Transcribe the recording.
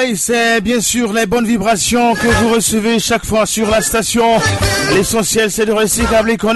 oreilles, c'est bien sûr les bonnes vibrations que vous recevez chaque fois sur la station. L'essentiel, c'est de rester câblé.